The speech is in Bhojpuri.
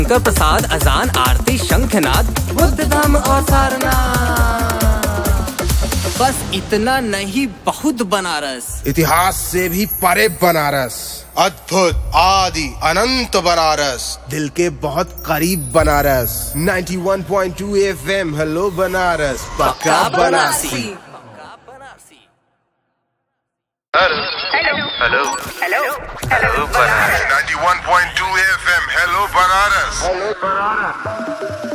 शंकर प्रसाद, अजान, आरती, शंखनाद, बुद्ध धाम और सारनाथ। बस इतना नहीं, बहुत बनारस। इतिहास से भी परे बनारस, अद्भुत, आदि, अनंत बनारस, दिल के बहुत करीब बनारस। 91.2 FM, हेलो बनारस, पक्का Banarasi. Hello hello hello hello hello Banaras. 91.2 FM, hello Banaras.